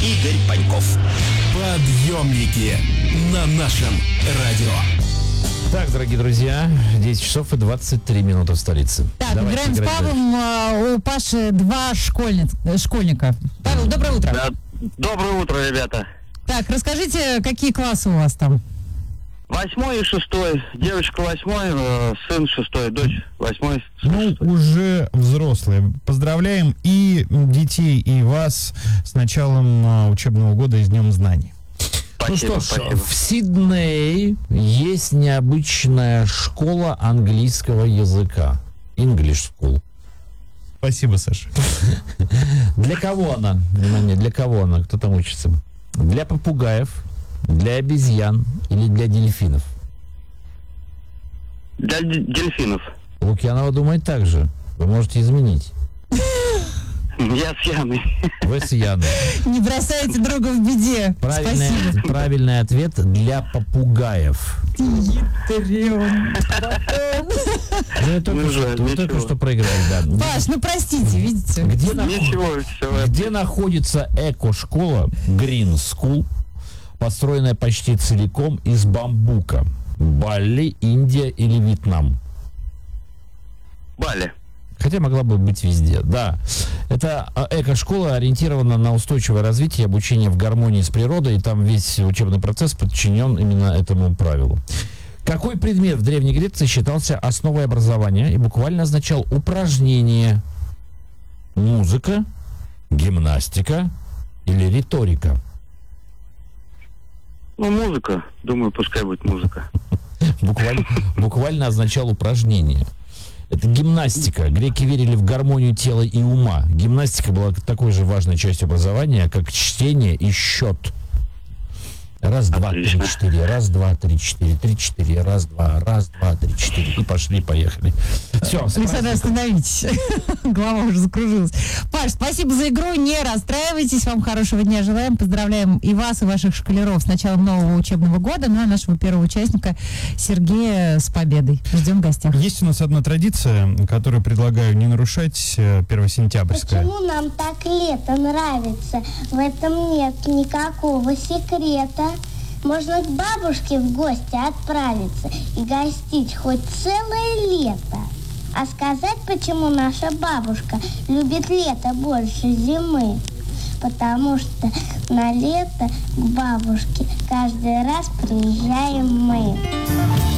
Игорь Паньков. Подъемники на нашем радио. Так, дорогие друзья, 10 часов и 23 минуты в столице. Так, играем с Павлом. У Паши 2 школьника. Павел, доброе утро. Да, доброе утро, ребята. Так, расскажите, какие классы у вас там? 8 и 6. Девочка 8, сын 6, дочь 8. Ну, уже взрослые. Поздравляем и детей, и вас с началом учебного года и с Днем знаний. Спасибо, Ну что ж, спасибо. в Сиднее есть необычная школа английского языка. English School. Спасибо, Саша. Для кого она? Внимание, для кого она? Кто там учится? Для попугаев, для обезьян или для дельфинов? Для дельфинов. Лукьянова думает так же. Вы можете изменить. Я с Яной. Вы с Яной. Не бросайте друга в беде. Спасибо. Правильный ответ для попугаев. Вы только что проиграли, да. Паш, ну простите, видите. Ничего, все. Где находится эко-школа Green School, построенная почти целиком из бамбука? Бали, Индия или Вьетнам? Бали. Хотя могла бы быть везде, да. Это эко-школа ориентирована на устойчивое развитие и обучение в гармонии с природой, и там весь учебный процесс подчинен именно этому правилу. Какой предмет в Древней Греции считался основой образования и буквально означал упражнение? Музыка, гимнастика или риторика? Ну, музыка. Думаю, пускай будет музыка. Буквально означал упражнение. Это гимнастика. Греки верили в гармонию тела и ума. Гимнастика была такой же важной частью образования, как чтение и счет. Раз, два, три, четыре. Раз, два, три, четыре. 3, 4. Раз, два, три, 4. И пошли, поехали. Все, Александр, остановитесь. Голова уже закружилась. Паш, спасибо за игру. Не расстраивайтесь. Вам хорошего дня желаем. Поздравляем и вас, и ваших школяров с началом нового учебного года. Ну, а нашего первого участника Сергея с победой. Ждем в гостях. Есть у нас одна традиция, которую предлагаю не нарушать, 1-сентябрьская. Почему нам так лето нравится? В этом нет никакого секрета. Можно к бабушке в гости отправиться и гостить хоть целое лето. А сказать, почему наша бабушка любит лето больше зимы? Потому что на лето к бабушке каждый раз приезжаем мы.